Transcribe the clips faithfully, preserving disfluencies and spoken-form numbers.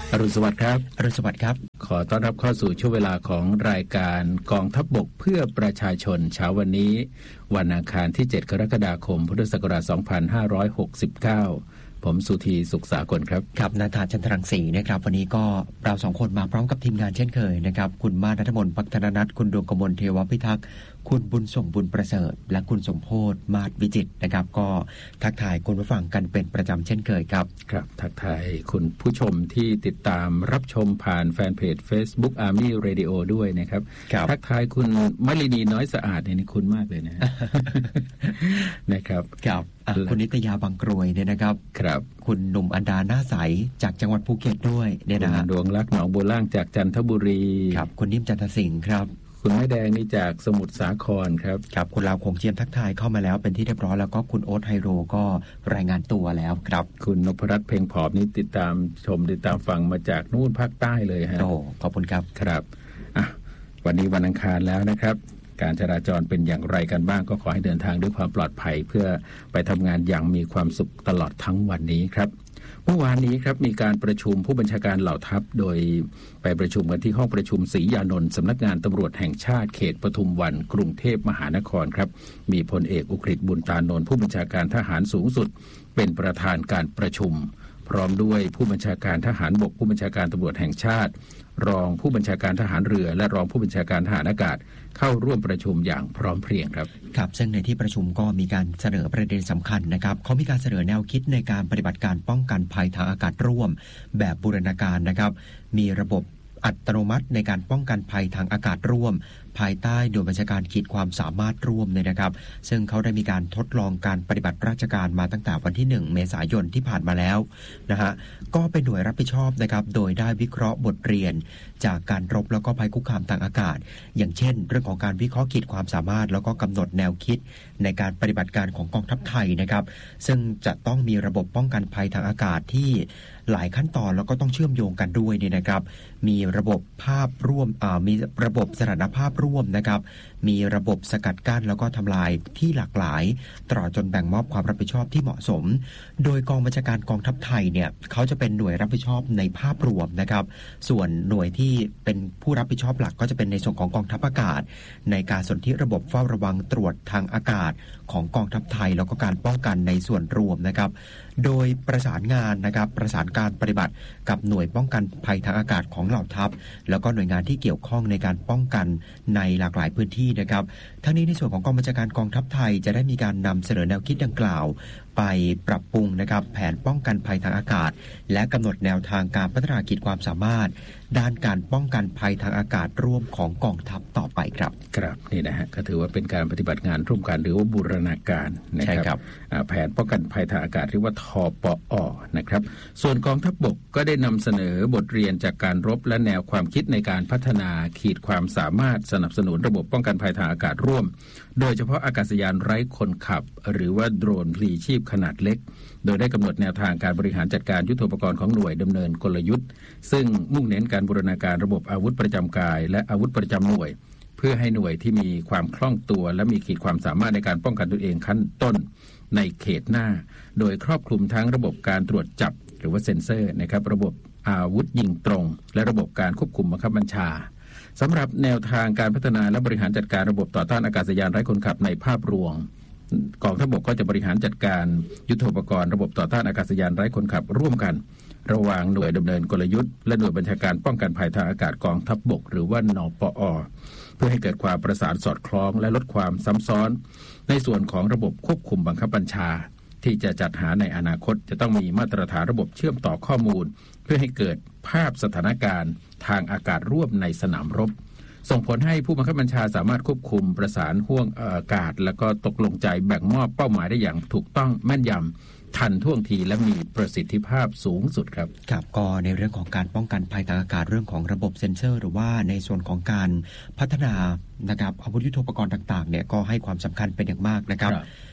อรุณสวัสดิ์ครับอรุณสวัสดิ์ครับขอต้อนรับเข้าสู่ช่วงเวลาของรายการกองทัพบกเพื่อประชาชนเช้าวันนี้วันอังคารที่เจ็ดกรกฎาคมพุทธศักราชสองพันห้าร้อยหกสิบเก้าผมสุธีสุขสากลครับครับนาธานจันทรังสีนะครับวันนี้ก็เราสองคนมาพร้อมกับทีมงานเช่นเคยนะครับคุณมาณัฐมนต์ปักธนนัทคุณดวงกมลเทวพิทักษ์คุณบุญส่งบุญประเสริฐและคุณสมโพธิ์มาศวิจิตรนะครับก็ทักทายคุณผู้ฟังกันเป็นประจำเช่นเคยครับครับทักทายคุณผู้ชมที่ติดตามรับชมผ่านแฟนเพจ Facebook Army Radio ด้วยนะครับทักทายคุณมลินีน้อยสะอาดเนี่ยนี่คุณมากเลยนะ นะครับครับคุณนิตยาบางกรวยเนี่ยนะครับครับคุณหนุ่มอันดาหน้าใสจากจังหวัดภูเก็ตด้วยเนี่ยนะดวงรักหนองบัวล่างจากจันทบุรีครับคุณนิ่มจันทสิงห์ครับคุณแม่แดงนี่จากสมุทรสาครครับครับคุณลาวคงเจียมทักทายเข้ามาแล้วเป็นที่เรียบร้อยแล้วก็คุณโอ๊ตไฮโรก็รายงานตัวแล้วครับคุณนพรัตน์เพ็งผอบนี่ติดตามชมติดตามฟังมาจากนู่นภาคใต้เลยฮะโอ้ขอบคุณครับครับอ่ะวันนี้วันอังคารแล้วนะครับการจราจรเป็นอย่างไรกันบ้างก็ขอให้เดินทางด้วยความปลอดภัยเพื่อไปทำงานอย่างมีความสุขตลอดทั้งวันนี้ครับเมื่อวานนี้ครับมีการประชุมผู้บัญชาการเหล่าทัพโดยไปประชุมกันที่ห้องประชุมศรียานนท์สำนักงานตำรวจแห่งชาติเขตปทุมวันกรุงเทพมหานครครับมีพลเอกอุกฤษบุญตานนท์ผู้บัญชาการทหารสูงสุดเป็นประธานการประชุมพร้อมด้วยผู้บัญชาการทหารบกผู้บัญชาการตำรวจแห่งชาติรองผู้บัญชาการทหารเรือและรองผู้บัญชาการทหารอากาศเข้าร่วมประชุมอย่างพร้อมเพรียงครับครับซึ่งในที่ประชุมก็มีการเสนอประเด็นสำคัญนะครับเขามีการเสนอแนวคิดในการปฏิบัติการป้องกันภัยทางอากาศร่วมแบบบูรณาการนะครับมีระบบอัตโนมัติในการป้องกันภัยทางอากาศร่วมภายใต้หน่วยบัญชาการขีดความสามารถร่วมเนี่ยนะครับซึ่งเขาได้มีการทดลองการปฏิบัติราชการมาตั้งแต่วันที่หนึ่งเมษายนที่ผ่านมาแล้วนะฮะก็เป็นหน่วยรับผิดชอบนะครับโดยได้วิเคราะห์บทเรียนจากการรบแล้วก็ภัยคุกคามทางอากาศอย่างเช่นเรื่องของการวิเคราะห์ขีดความสามารถแล้วก็กำหนดแนวคิดในการปฏิบัติการของกองทัพไทยนะครับซึ่งจะต้องมีระบบป้องกันภัยทางอากาศที่หลายขั้นตอนแล้วก็ต้องเชื่อมโยงกันด้วยเนี่ยนะครับมีระบบภาพร่วมอ่ามีระบบสถานภาพร่วมนะครับมีระบบสกัดกั้นแล้วก็ทำลายที่หลากหลายตลอดจนแบ่งมอบความรับผิดชอบที่เหมาะสมโดยกองบัญชาการกองทัพไทยเนี่ยเขาจะเป็นหน่วยรับผิดชอบในภาพรวมนะครับส่วนหน่วยที่เป็นผู้รับผิดชอบหลักก็จะเป็นในส่วนของกองทัพอากาศในการสนธิระบบเฝ้าระวังตรวจทางอากาศของกองทัพไทยแล้วก็การป้องกันในส่วนรวมนะครับโดยประสานงานนะครับประสานการปฏิบัติกับหน่วยป้องกันภัยทางอากาศของเหล่าทัพแล้วก็หน่วยงานที่เกี่ยวข้องในการป้องกันในหลากหลายพื้นที่นะครับทั้งนี้ในส่วนของกองบัญชาการกองทัพไทยจะได้มีการนำเสนอแนวคิดดังกล่าวไปปรับปรุงนะครับแผนป้องกันภัยทางอากาศและกำหนดแนวทางการพัฒนาขีดความสามารถด้านการป้องกันภัยทางอากาศร่วมของกองทัพต่อไปครับครับนี่นะฮะก็ถือว่าเป็นการปฏิบัติงานร่วมกันหรือว่าบูรณาการนะครับแผนป้องกันภัยทางอากาศเรียกว่าทปอนะครับส่วนกองทัพบกก็ได้นำเสนอบทเรียนจากการรบและแนวความคิดในการพัฒนาขีดความสามารถสนับสนุนระบบป้องกันภัยทางอากาศร่วมโดยเฉพาะอากาศยานไร้คนขับหรือว่าโดรนพลีชีพขนาดเล็กโดยได้กำหนดแนวทางการบริหารจัดการยุทโธปกรณ์ของหน่วยดำเนินกลยุทธ์ซึ่งมุ่งเน้นการบูรณาการระบบอาวุธประจำกายและอาวุธประจำหน่วยเพื่อให้หน่วยที่มีความคล่องตัวและมีขีดความสามารถในการป้องกันตนเองขั้นต้นในเขตหน้าโดยครอบคลุมทั้งระบบการตรวจจับหรือว่าเซ็นเซอร์นะครับระบบอาวุธยิงตรงและระบบการควบคุมบังคับบัญชาสำหรับแนวทางการพัฒนาและบริหารจัดการระบบต่อต้านอากาศยานไร้คนขับในภาพรวมกองทัพบกก็จะบริหารจัดการยุทโธปกรณ์ระบบต่อต้านอากาศยานไร้คนขับร่วมกันระหว่างหน่วยดำเนินกลยุทธ์และหน่วยบัญชาการป้องกันภัยทางอากาศกองทัพบกหรือว่านปอ.เพื่อให้เกิดความประสานสอดคล้องและลดความซ้ำซ้อนในส่วนของระบบควบคุมบังคับบัญชาที่จะจัดหาในอนาคตจะต้องมีมาตรฐานระบบเชื่อมต่อข้อมูลเพื่อให้เกิดภาพสถานการณ์ทางอากาศร่วมในสนามรบส่งผลให้ผู้บังคับบัญชาสามารถควบคุมประสานห่วงอากาศแล้วก็ตกลงใจแบ่งมอบเป้าหมายได้อย่างถูกต้องแม่นยำทันท่วงทีและมีประสิทธิภาพสูงสุดครับครับก็ในเรื่องของการป้องกันภัยทางอากาศเรื่องของระบบเซ็นเซอร์หรือว่าในส่วนของการพัฒนานะครับอาวุธยุทโธปกรณ์ต่างๆเนี่ยก็ให้ความสำคัญเป็นอย่างมากนะครับ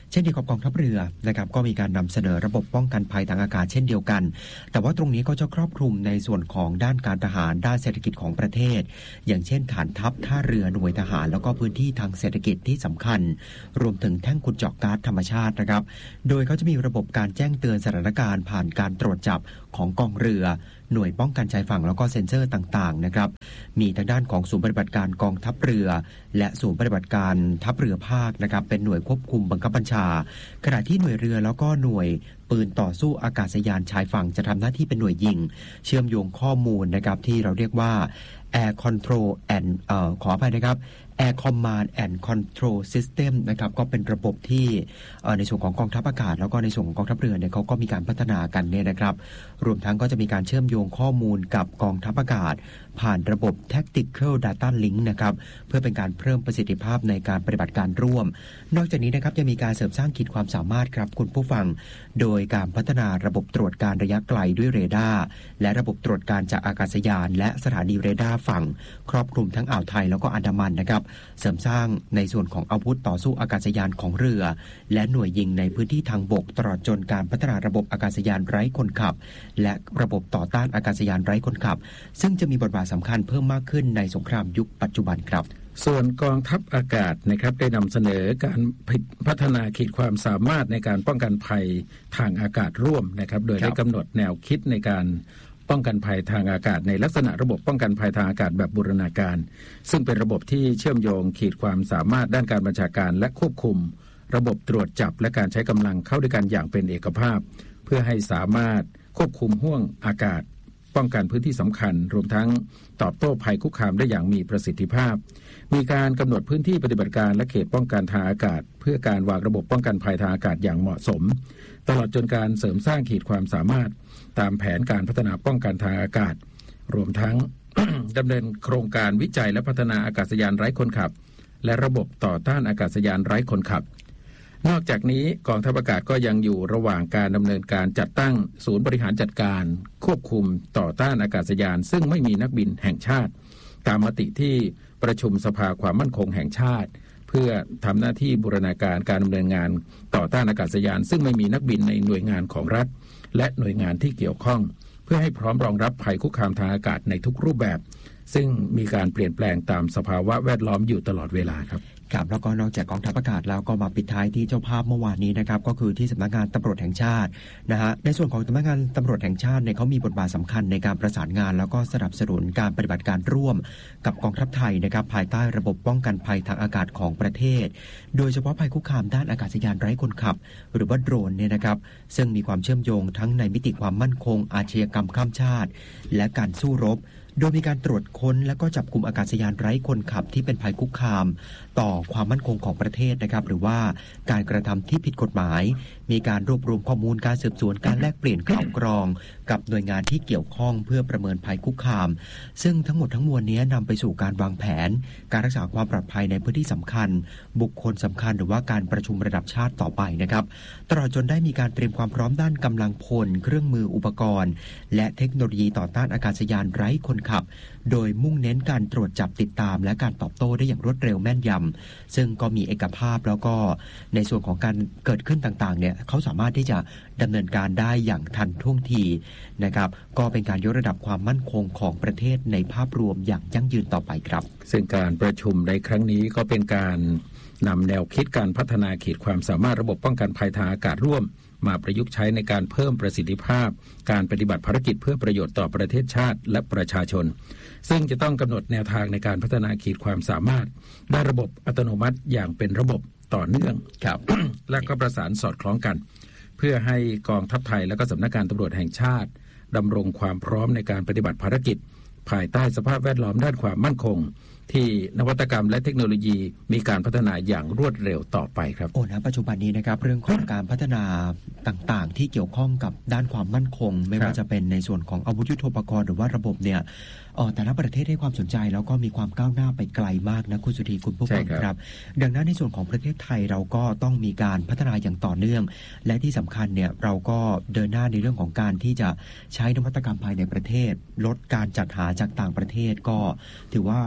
เช่นเดียวกับกองทัพเรือนะครับก็มีการนำเสนอระบบป้องกันภัยทางอากาศเช่นเดียวกันแต่ว่าตรงนี้ก็จะครอบคลุมในส่วนของด้านการทหารด้านเศรษฐกิจของประเทศอย่างเช่นฐานทัพท่าเรือหน่วยทหารแล้วก็พื้นที่ทางเศรษฐกิจที่สำคัญรวมถึงแท่งขุดเจาะก๊าซธรรมชาตินะครับโดยเขาจะมีระบบการแจ้งเตือนสถานการณ์ผ่านการตรวจจับของกองเรือหน่วยป้องกันชายฝั่งแล้วก็เซ็นเซอร์ต่างๆนะครับมีทางด้านของศูนย์ปฏิบัติการกองทัพเรือและศูนย์ปฏิบัติการทัพเรือภาคนะครับเป็นหน่วยควบคุมบังคับบัญชาขณะที่หน่วยเรือแล้วก็หน่วยปืนต่อสู้อากาศยานชายฝั่งจะทำหน้าที่เป็นหน่วยยิงเชื่อมโยงข้อมูลนะครับที่เราเรียกว่า Air Control and เอ่อขออภัยนะครับ Air Command and Control System นะครับก็เป็นระบบที่ในส่วนของกองทัพอากาศแล้วก็ในส่วนของกองทัพเรือเนี่ยเขาก็มีการพัฒนากันเนี่ยนะครับรวมทั้งก็จะมีการเชื่อมโยงข้อมูลกับกองทัพอากาศผ่านระบบ Tactical Data Link นะครับเพื่อเป็นการเพิ่มประสิทธิภาพในการปฏิบัติการร่วมนอกจากนี้นะครับยังมีการเสริมสร้างขีดความสามารถครับคุณผู้ฟังโดยการพัฒนาระบบตรวจการระยะไกลด้วยเรดาร์และระบบตรวจการจากอากาศยานและสถานีเรดาร์ฝั่งครอบคลุมทั้งอ่าวไทยแล้วก็อันดามันนะครับเสริมสร้างในส่วนของอาวุธต่อสู้อากาศยานของเรือและหน่วยยิงในพื้นที่ทางบกตลอดจนการพัฒนาระบบอากาศยานไร้คนขับและระบบต่อต้านอากาศยานไร้คนขับซึ่งจะมีบทบาทสำคัญเพิ่มมากขึ้นในสงครามยุคปัจจุบันครับส่วนกองทัพอากาศนะครับได้นำเสนอการพัฒนาขีดความสามารถในการป้องกันภัยทางอากาศร่วมนะครับโดยได้กำหนดแนวคิดในการป้องกันภัยทางอากาศในลักษณะระบบป้องกันภัยทางอากาศแบบบูรณาการซึ่งเป็นระบบที่เชื่อมโยงขีดความสามารถด้านการบัญชาการและควบคุมระบบตรวจจับและการใช้กำลังเข้าด้วยกันอย่างเป็นเอกภาพเพื่อให้สามารถควบคุมห้วงอากาศป้องกันพื้นที่สำคัญรวมทั้งตอบโต้ภัยคุกคามได้อย่างมีประสิทธิภาพมีการกำหนดพื้นที่ปฏิบัติการและเขตป้องกันทางอากาศเพื่อการวางระบบป้องกันภัยทางอากาศอย่างเหมาะสมตลอดจนการเสริมสร้างขีดความสามารถตามแผนการพัฒนาป้องกันทางอากาศรวมทั้ง ดำเนินโครงการวิจัยและพัฒนาอากาศยานไร้คนขับและระบบต่อต้านอากาศยานไร้คนขับนอกจากนี้กองทัพอากาศก็ยังอยู่ระหว่างการดำเนินการจัดตั้งศูนย์บริหารจัดการควบคุมต่อต้านอากาศยานซึ่งไม่มีนักบินแห่งชาติตามมติที่ประชุมสภาความมั่นคงแห่งชาติเพื่อทำหน้าที่บูรณาการการดำเนินงานต่อต้านอากาศยานซึ่งไม่มีนักบินในหน่วยงานของรัฐและหน่วยงานที่เกี่ยวข้องเพื่อให้พร้อมรองรับภัยคุกคามทางอากาศในทุกรูปแบบซึ่งมีการเปลี่ยนแปลงตามสภาวะแวดล้อมอยู่ตลอดเวลาครับครับแล้วก็นอกจากกองทัพอากาศแล้วก็มาปิดท้ายที่เจ้าภาพเมื่อวานนี้นะครับก็คือที่สำนักงานตำรวจแห่งชาตินะฮะในส่วนของสำนักงานตำรวจแห่งชาติเนี่ยเขามีบทบาทสำคัญในการประสานงานแล้วก็สนับสนุนการปฏิบัติการร่วมกับกองทัพไทยนะครับภายใต้ระบบป้องกันภัยทางอากาศของประเทศโดยเฉพาะภัยคุกคามด้านอากาศยานไร้คนขับหรือว่าโดรนเนี่ยนะครับซึ่งมีความเชื่อมโยงทั้งในมิติความมั่นคงอาชญากรรมข้ามชาติและการสู้รบโดยมีการตรวจค้นและก็จับกลุ่มอากาศยานไร้คนขับที่เป็นภัยคุกคามต่อความมั่นคงของประเทศนะครับหรือว่าการกระทำที่ผิดกฎหมายมีการรวบรวมข้อมูลการสืบสวนการแลกเปลี่ยนข่าวกรองกับหน่วยงานที่เกี่ยวข้องเพื่อประเมินภัยคุกคามซึ่งทั้งหมดทั้งมวลนี้นำไปสู่การวางแผนการรักษาความปลอดภัยในพื้นที่สำคัญบุคคลสำคัญหรือว่าการประชุมระดับชาติต่อไปนะครับตลอดจนได้มีการเตรียมความพร้อมด้านกำลังพลเครื่องมืออุปกรณ์และเทคโนโลยีต่อต้านอากาศยานไร้คนขับโดยมุ่งเน้นการตรวจจับติดตามและการตอบโต้ได้อย่างรวดเร็วแม่นยำซึ่งก็มีเอกภาพแล้วก็ในส่วนของการเกิดขึ้นต่างๆเนี่ยเขาสามารถที่จะดำเนินการได้อย่างทันท่วงทีนะครับก็เป็นการยกระดับความมั่นคงของประเทศในภาพรวมอย่างยั่งยืนต่อไปครับซึ่งการประชุมในครั้งนี้ก็เป็นการนำแนวคิดการพัฒนาขีดความสามารถระบบป้องกันภัยทางอากาศร่วมมาประยุกต์ใช้ในการเพิ่มประสิทธิภาพการปฏิบัติภารกิจเพื่อประโยชน์ต่อประเทศชาติและประชาชนซึ่งจะต้องกำหนดแนวทางในการพัฒนาขีดความสามารถด้านระบบอัตโนมัติอย่างเป็นระบบต่อเนื่องครับ และก็ประสานสอดคล้องกันเพื่อให้กองทัพไทยและก็สำนักงานตำรวจแห่งชาติดำรงความพร้อมในการปฏิบัติภารกิจภายใต้สภาพแวดล้อมด้านความมั่นคงที่นวัตกรรมและเทคโนโลยีมีการพัฒนาอย่างรวดเร็วต่อไปครับโอ้นะปัจจุบันนี้นะครับเรื่องของการพัฒนาต่างๆที่เกี่ยวข้องกับด้านความมั่นคงไม่ว่าจะเป็นในส่วนของอาวุธยุทโธปกรณ์หรือว่าระบบเนี่ยเออแต่ละประเทศให้ความสนใจแล้วก็มีความก้าวหน้าไปไกลมากนะคุณสุธีคุณผู้ฟังครับดังนั้นในส่วนของประเทศไทยเราก็ต้องมีการพัฒนาอย่างต่อเนื่องและที่สำคัญเนี่ยเราก็เดินหน้าในเรื่องของการที่จะใช้นวัตกรรมภายในประเทศลดการจัดหาจากต่างประเทศก็ถือว่าตอบโจทย์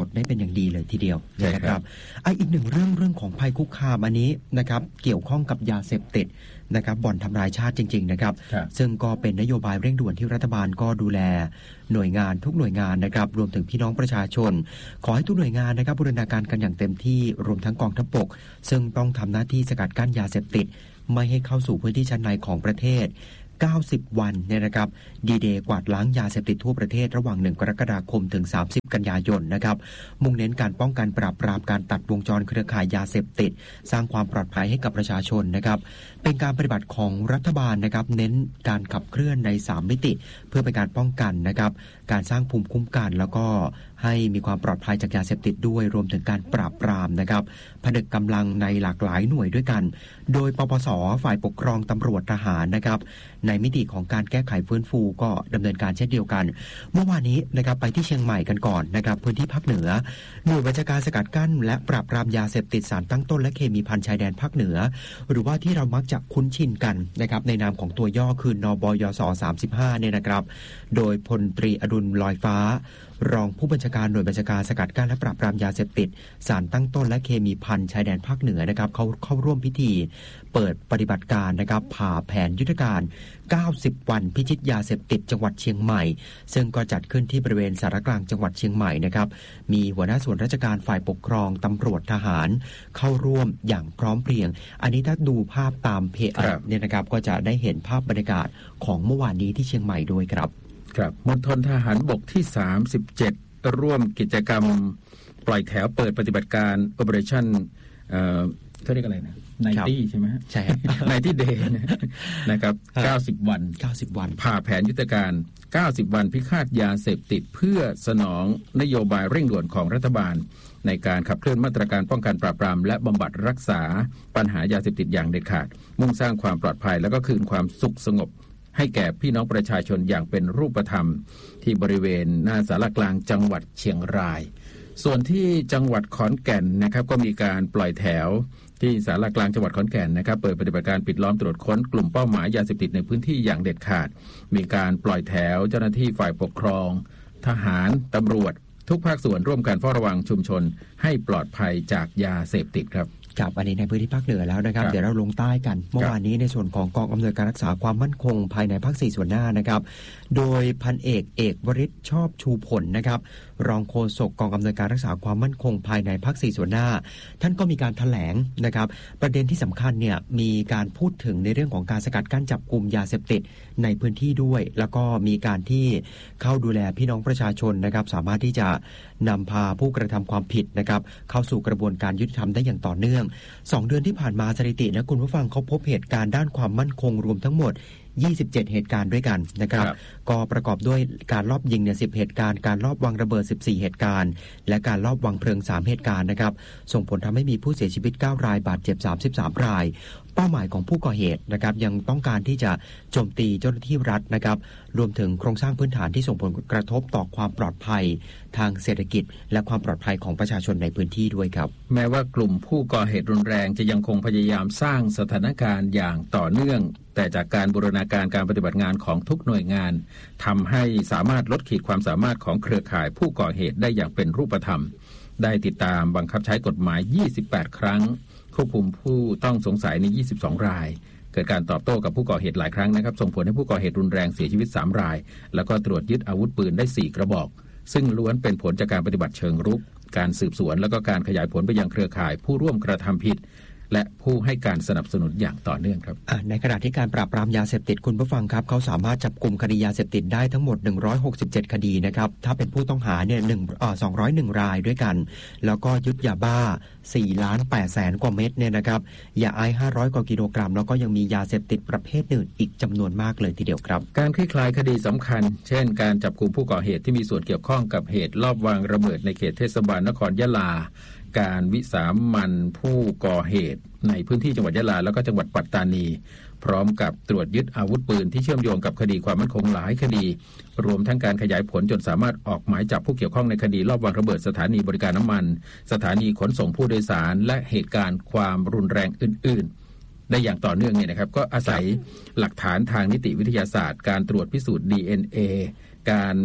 ชน์ได้เป็นอย่างดีเลยทีเดียวนะครับไอ้อีกหนึ่งเรื่องเรื่องของภัยคุกคามอันนี้นะครับเกี่ยวข้องกับยาเสพติดนะครับบ่อนทำลายชาติจริงๆนะครับซึ่งก็เป็นนโยบายเร่งด่วนที่รัฐบาลก็ดูแลหน่วยงานทุกหน่วยงานนะครับรวมถึงพี่น้องประชาชนขอให้ทุกหน่วยงานนะครับบูรณาการกันอย่างเต็มที่รวมทั้งกองทัพบกซึ่งต้องทำหน้าที่สกัดกั้นยาเสพติดไม่ให้เข้าสู่พื้นที่ชั้นในของประเทศเก้าสิบวันเนี่ยนะครับดีเดย์กวาดล้างยาเสพติดทั่วประเทศระหว่างหนึ่งกรกฎาคมถึงสามสิบกันยายนนะครับมุ่งเน้นการป้องกันปราบปรามการตัดวงจรเครือข่ายยาเสพติดสร้างความปลอดภัยให้กับประชาชนนะครับเป็นการปฏิบัติของรัฐบาลนะครับเน้นการขับเคลื่อนในสามมิติเพื่อเป็นการป้องกันนะครับการสร้างภูมิคุ้มกันแล้วก็ให้มีความปลอดภัยจากยาเสพติดด้วยรวมถึงการปราบปรามนะครับผนึกกำลังในหลากหลายหน่วยด้วยกันโดยปปส.ฝ่ายปกครองตำรวจทหารนะครับในมิติของการแก้ไขฟื้นฟูก็ดำเนินการเช่นเดียวกันเมื่อวานนี้นะครับไปที่เชียงใหม่กันก่อนนะครับพื้นที่ภาคเหนือหน่วยบัญชาการสกัดกั้นและปราบปรามยาเสพติดสารตั้งต้นและเคมีภัณฑ์ชายแดนภาคเหนือหรือว่าที่เรามักจะคุ้นชินกันนะครับในนามของตัวย่อคือนบยสสามสิบห้าเนี่ยนะครับโดยพลตรีอดุลลอยฟ้ารองผู้บัญชาการหน่วยบัญชาการสกัดกั้นและปราบปรามยาเสพติดสารตั้งต้นและเคมีภัณฑ์ชายแดนภาคเหนือนะครับเขาเข้าร่วมพิธีเปิดปฏิบัติการนะครับผ่าแผนยุทธการเก้าสิบวันพิชิตยาเสพติดจังหวัดเชียงใหม่ซึ่งก็จัดขึ้นที่บริเวณสารกลางจังหวัดเชียงใหม่นะครับมีหัวหน้าส่วนราชการฝ่ายปกครองตำรวจทหารเข้าร่วมอย่างพร้อมเพรียงอันนี้ถ้าดูภาพตามเพจเนี่ยนะครับก็จะได้เห็นภาพบรรยากาศของเมื่อวานนี้ที่เชียงใหม่ด้วยครับครับมณฑลทหารบกที่สามสิบเจ็ดร่วมกิจกรรมปล่อยแถวเปิดปฏิบัติการ Operation เอ่อเขาเรียกอะไรนะไนตี้ใช่ไหมใช่ไนตี้เดย์นะครับเก้าสิบวันเก้าสิบวันผ่าแผนยุทธการเก้าสิบวันพิฆาตยาเสพติดเพื่อสนองนโยบายเร่งด่วนของรัฐบาลในการขับเคลื่อนมาตรการป้องกันปราบปรามและบำบัดรักษาปัญหายาเสพติดอย่างเด็ดขาดมุ่งสร้างความปลอดภัยและก็คืนความสุขสงบให้แก่พี่น้องประชาชนอย่างเป็นรูปธรรมที่บริเวณหน้าศาลากลางจังหวัดเชียงรายส่วนที่จังหวัดขอนแก่นนะครับก็มีการปล่อยแถวที่ศาลากลางจังหวัดขอนแก่นนะครับเปิดปฏิบัติการปิดล้อมตรวจค้นกลุ่มเป้าหมายยาเสพติดในพื้นที่อย่างเด็ดขาดมีการปล่อยแถวเจ้าหน้าที่ฝ่ายปกครองทหารตำรวจทุกภาคส่วนร่วมกันเฝ้าระวังชุมชนให้ปลอดภัยจากยาเสพติดครับครับอันนี้ในพื้นที่ภาคเหนือแล้วนะครับเดี๋ยวเราลงใต้กันเมื่อวานนี้ในส่วนของกองอำนวยการรักษาความมั่นคงภายในภาคสี่ส่วนหน้านะครับโดยพันเอกเอกวริศชอบชูผลนะครับรองโฆษกกองอำนวยการรักษาความมั่นคงภายในภาคสี่ส่วนหน้าท่านก็มีการแถลงนะครับประเด็นที่สำคัญเนี่ยมีการพูดถึงในเรื่องของการสกัดกั้นจับกุมยาเสพติดในพื้นที่ด้วยแล้วก็มีการที่เข้าดูแลพี่น้องประชาชนนะครับสามารถที่จะนำพาผู้กระทำความผิดนะครับเข้าสู่กระบวนการยุติธรรมได้อย่างต่อเนื่องสองเดือนที่ผ่านมาสถิตินะคุณผู้ฟังเขาพบเหตุการณ์ด้านความมั่นคงรวมทั้งหมดยี่สิบเจ็ดเหตุการณ์ด้วยกันนะครับก็ประกอบด้วยการลอบยิงเนี่ยสิบเหตุการณ์การลอบวางระเบิดสิบสี่เหตุการณ์และการลอบวางเพลิงสามเหตุการณ์นะครับส่งผลทำให้มีผู้เสียชีวิตเก้ารายบาดเจ็บสามสิบสามรายเป้าหมายของผู้ก่อเหตุนะครับยังต้องการที่จะโจมตีเจ้าหน้าที่รัฐนะครับรวมถึงโครงสร้างพื้นฐานที่ส่งผลกระทบต่อความปลอดภัยทางเศรษฐกิจและความปลอดภัยของประชาชนในพื้นที่ด้วยครับแม้ว่ากลุ่มผู้ก่อเหตุรุนแรงจะยังคงพยายามสร้างสถานการณ์อย่างต่อเนื่องแต่จากการบูรณาการการปฏิบัติงานของทุกหน่วยงานทำให้สามารถลดขีดความสามารถของเครือข่ายผู้ก่อเหตุได้อย่างเป็นรูปธรรมได้ติดตามบังคับใช้กฎหมายยี่สิบแปดครั้งควบคุมผู้ต้องสงสัยในยี่สิบสองรายเกิดการตอบโต้กับผู้ก่อเหตุหลายครั้งนะครับส่งผลให้ผู้ก่อเหตุรุนแรงเสียชีวิตสามรายแล้วก็ตรวจยึดอาวุธปืนได้สี่กระบอกซึ่งล้วนเป็นผลจากการปฏิบัติเชิงรุกการสืบสวนแล้วก็การขยายผลไปยังเครือข่ายผู้ร่วมกระทำผิดและผู้ให้การสนับสนุนอย่างต่อเนื่องครับในขณะที่การปราบปรามยาเสพติดคุณผู้ฟังครับเขาสามารถจับกลุ่มคดียาเสพติดได้ทั้งหมดหนึ่งร้อยหกสิบเจ็ดคดีนะครับถ้าเป็นผู้ต้องหาเนี่ยหนึ่งเอ่อสองร้อยเอ็ดรายด้วยกันแล้วก็ยึดยาบ้าสี่ล้านแปดแสนกว่าเม็ดเนี่ยนะครับยาไอซ์ห้าร้อยกว่ากิโลกรัมแล้วก็ยังมียาเสพติดประเภทอื่นอีกจำนวนมากเลยทีเดียวครับการคลี่คลายคดีสำคัญเช่นการจับกลุ่มผู้ก่อเหตุที่มีส่วนเกี่ยวข้องกับเหตุลอบวางระเบิดในเขตเทศบาลนครยะลาการวิสามันผู้ก่อเหตุในพื้นที่จังหวัดยะลาแล้วก็จังหวัดปัตตานีพร้อมกับตรวจยึดอาวุธปืนที่เชื่อมโยงกับคดีความมั่นคงหลายคดีรวมทั้งการขยายผลจนสามารถออกหมายจับผู้เกี่ยวข้องในคดีลอบวางระเบิดสถานีบริการน้ำมันสถานีขนส่งผู้โดยสารและเหตุการณ์ความรุนแรงอื่นๆได้อย่างต่อเนื่องเนี่ยนะครับก็อาศัยหลักฐานทางนิติวิทยาศาสตร์การตรวจพิสูจน์ ดี เอ็น เอ การ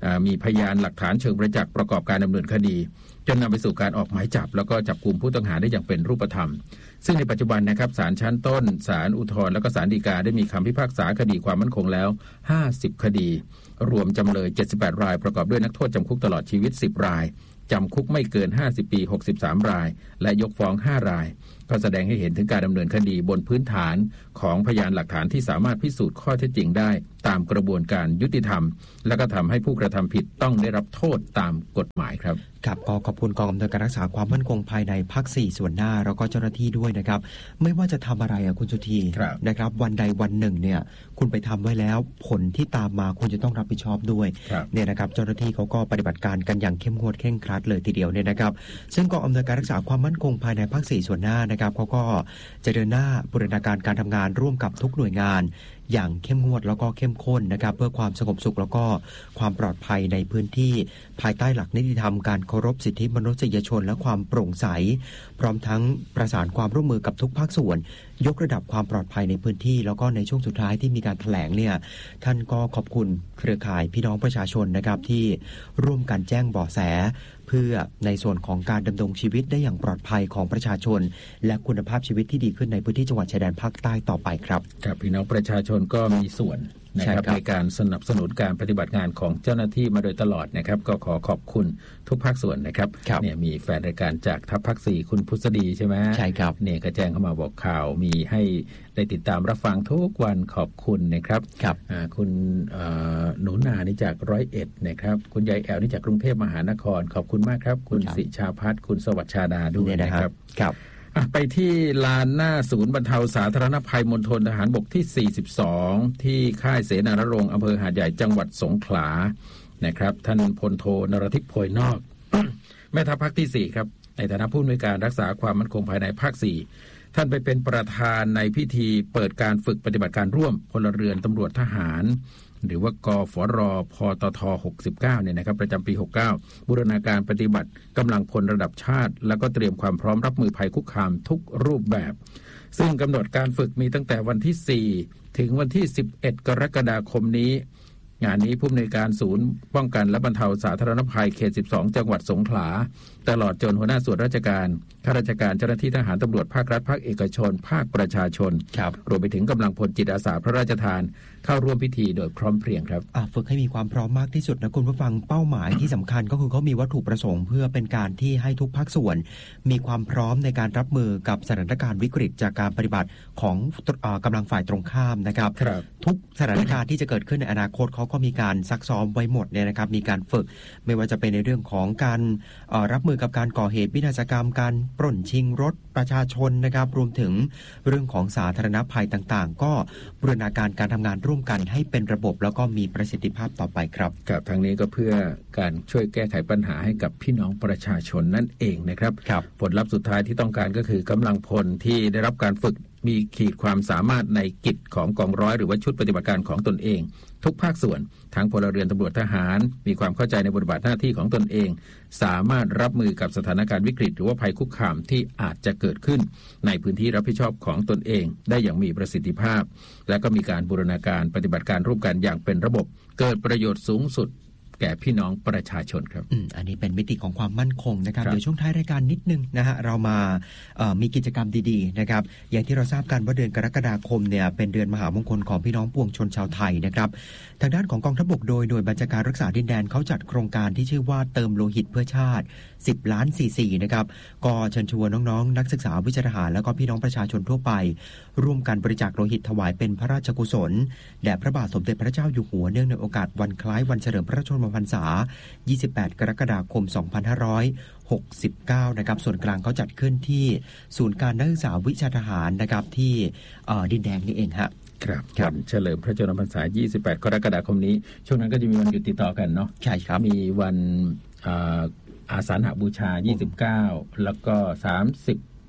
มีพยานหลักฐานเชิงประจักษ์ประกอบการดำเนินคดีจนนำไปสู่การออกหมายจับแล้วก็จับกุมผู้ต้องหาได้อย่างเป็นรูปธรรมซึ่งในปัจจุบันนะครับศาลชั้นต้นศาลอุทธรณ์และก็ศาลฎีกาได้มีคำพิพากษาคดีความมั่นคงแล้วห้าสิบคดีรวมจำเลยเจ็ดสิบแปดรายประกอบด้วยนักโทษจำคุกตลอดชีวิตสิบรายจำคุกไม่เกินห้าสิบปีหกสิบสามรายและยกฟ้องห้ารายก็แสดงให้เห็นถึงการดำเนินคดีบนพื้นฐานของพยานหลักฐานที่สามารถพิสูจน์ข้อเท็จจริงได้ตามกระบวนการยุติธรรมและก็ทำให้ผู้กระทำผิดต้องได้รับโทษตามกฎหมายครับครับก็ขอบคุณกองอำนวยการรักษาความมั่นคงภายในภาคสี่ส่วนหน้าแล้วก็เจ้าหน้าที่ด้วยนะครับไม่ว่าจะทำอะไรอ่ะคุณสุธีนะครับวันใดวันหนึ่งเนี่ยคุณไปทำไว้แล้วผลที่ตามมาคุณจะต้องรับผิดชอบด้วยเนี่ยนะครับเจ้าหน้าที่เขาก็ปฏิบัติการกันอย่างเข้มงวดเคร่งครัดเลยทีเดียวเนี่ยนะครับซึ่งกองอำนวยการรักษาความมั่นคงภายในภาคสี่ส่วนหน้านะครับเขาก็จะเดินหน้าบูรณาการการทำงานร่วมกับทุกหน่วยงานอย่างเข้มงวดแล้วก็เข้มข้นนะครับเพื่อความสงบสุขแล้วก็ความปลอดภัยในพื้นที่ภายใต้หลักนิติธรรมการเคารพสิทธิมนุษยชนและความโปร่งใสพร้อมทั้งประสานความร่วมมือกับทุกภาคส่วนยกระดับความปลอดภัยในพื้นที่แล้วก็ในช่วงสุดท้ายที่มีการแถลงเนี่ยท่านก็ขอบคุณเครือข่ายพี่น้องประชาชนนะครับที่ร่วมกันแจ้งเบาะแสเพื่อในส่วนของการดำรงชีวิตได้อย่างปลอดภัยของประชาชนและคุณภาพชีวิตที่ดีขึ้นในพื้นที่จังหวัดชายแดนภาคใต้ต่อไปครับครับพี่น้องประชาชนก็มีส่วนนะครับในการสนับสนุนการปฏิบัติงานของเจ้าหน้าที่มาโดยตลอดนะครับก็ขอขอบคุณทุกภาคส่วนนะครับเนี่ยมีแฟนรายการจากทัพภาคสี่คุณพุทธดีใช่ไหมใช่ครับเนี่ยก็แจ้งเข้ามาบอกข่าวมีให้ได้ติดตามรับฟังทุกวันขอบคุณนะครับครับคุณหนูนานี่จากร้อยเอ็ดนะครับคุณยายแอลนี่จากกรุงเทพมหานครขอบคุณมากครับคุณสิชาพัฒน์คุณสวัสดิ์ชาดาด้วยนะครับครับไปที่ลานหน้าศูนย์บรรเทาสาธารณภัยมณฑลทหารบกที่สี่สิบสองที่ค่ายเสนานรงค์อำเภอหาดใหญ่จังหวัดสงขลานะครับท่านพลโทนรทิพย์โพยนอก แม่ทัพภาคที่สี่ครับในฐานะผู้อำนวยการรักษาความมั่นคงภายในภาคสี่ท่านไปเป็นประธานในพิธีเปิดการฝึกปฏิบัติการร่วมพลเรือนตำรวจทหารหรือว่ากฟรพตทหกสิบเก้าเนี่ยนะครับประจำปีหกสิบเก้าบูรณาการปฏิบัติกำลังพลระดับชาติแล้วก็เตรียมความพร้อมรับมือภัยคุกคามทุกรูปแบบซึ่งกำหนดการฝึกมีตั้งแต่วันที่สี่ถึงวันที่สิบเอ็ดกรกฎาคมนี้งานนี้ผู้อำนวยการศูนย์ป้องกันและบรรเทาสาธารณภัยเขตสิบสองจังหวัดสงขลาตลอดจนหัวหน้าส่วนราชการข้าราชการเจ้าหน้าที่ทหารตำรวจภาครัฐภาคเอกชนภาคประชาชนรวมไปถึงกำลังพลจิตอาสาพระราชทานเข้าร่วมพิธีโดยพร้อมเพรียงครับฝึกให้มีความพร้อมมากที่สุดนะคุณผู้ฟังเป้าหมายที่สำคัญก็คือเขามีวัตถุประสงค์เพื่อเป็นการที่ให้ทุกภาคส่วนมีความพร้อมในการรับมือกับสถานการณ์วิกฤตจากการปฏิบัติของกำลังฝ่ายตรงข้ามนะครับทุกสถานการณ์ที่จะเกิดขึ้นในอนาคตเขาก็มีการซักซ้อมไว้หมดเนี่ยนะครับมีการฝึกไม่ว่าจะเป็นในเรื่องของการรับมือกับการก่อเหตุวินาศกรรมการปล้นชิงรถประชาชนนะครับรวมถึงเรื่องของสาธารณภัยต่างๆก็บูรณาการการทำงานร่วมกันให้เป็นระบบแล้วก็มีประสิทธิภาพต่อไปครับครับทางนี้ก็เพื่อการช่วยแก้ไขปัญหาให้กับพี่น้องประชาชนนั่นเองนะครับผลลัพธ์สุดท้ายที่ต้องการก็คือกำลังพลที่ได้รับการฝึกมีขีดความสามารถในกิจของกองร้อยหรือว่าชุดปฏิบัติการของตนเองทุกภาคส่วนทั้งพลเรือนตำรวจทหารมีความเข้าใจในบทบาทหน้าที่ของตนเองสามารถรับมือกับสถานการณ์วิกฤตหรือว่าภัยคุกคามที่อาจจะเกิดขึ้นในพื้นที่รับผิดชอบของตนเองได้อย่างมีประสิทธิภาพและก็มีการบูรณาการปฏิบัติการร่วมกันอย่างเป็นระบบเกิดประโยชน์สูงสุดแก่พี่น้องประชาชนครับอ, อันนี้เป็นมิติของความมั่นคงนะครับเดี๋ยวช่วงท้ายรายการนิดนึงนะฮะเรามามีกิจกรรมดีๆนะครับอย่างที่เราทราบกันว่าเดือนกรกฎาคมเนี่ยเป็นเดือนมหามงคลของพี่น้องปวงชนชาวไทยนะครับทางด้านของกองทัพบกโดยหน่วยบัญชาการรักษาดินแดนเขาจัดโครงการที่ชื่อว่าเติมโลหิตเพื่อชาติสิบล้านซีซีนะครับก็เชิญชวนน้องๆนักศึกษาวิชาทหารแล้วก็พี่น้องประชาชนทั่วไปร่วมกันบริจาคโลหิตถวายเป็นพระราชกุศลแด่พระบาทสมเด็จพระเจ้าอยู่หัวเนื่องในโอกาสวันคล้ายวันเฉลิมพระชนมพรรษายี่สิบแปดกรกฎาคมสองพันห้าร้อยหกสิบเก้านะครับส่วนกลางเขาจัดขึ้นที่ศูนย์การนักศึกษาวิชาทหารนะครับที่ดินแดงนี่เองฮะครับวันเฉลิมพระชนมพรรษายี่สิบแปดกรกฎาคมนี้ช่วงนั้นก็จะมีวันหยุดติดต่อกันเนาะใช่ครับมีวันอาสาฬหบูชายี่สิบเก้าแล้วก็สามสิบ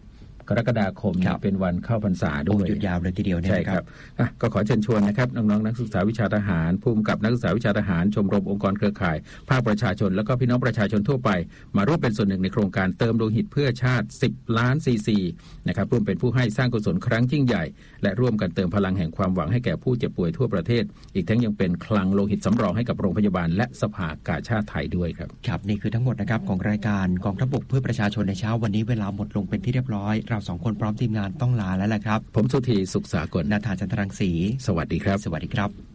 กรกฎาคมเป็นวันเข้าพรรษาด้วยหยุดยาวเลยทีเดียวเนี่ยใช่ครับก็ขอเชิญชวนนะครับน้องๆนักศึกษาวิชาทหารผู้กำกับนักศึกษาวิชาทหารชมรมองค์กรเครือข่ายภาคประชาชนและก็พี่น้องประชาชนทั่วไปมาร่วมเป็นส่วนหนึ่งในโครงการเติมโลหิตเพื่อชาติสิบล้านซีซีนะครับร่วมเป็นผู้ให้สร้างกุศลครั้งยิ่งใหญ่และร่วมกันเติมพลังแห่งความหวังให้แก่ผู้เจ็บป่วยทั่วประเทศอีกทั้งยังเป็นคลังโลหิตสำรองให้กับโรงพยาบาลและสภากาชาดไทยด้วยครับครับนี่คือทั้งหมดนะครับของรายการกองทัพบกเพื่อประชาชนในเช้าวันนี้เวลาหมดลงเป็นที่เรียบร้อยเราสองคนพร้อมทีมงานต้องลาแล้วแหละครับผมสุธีสุขสากลณ ฐาน จันทรังสีสวัสดีครับสวัสดีครับ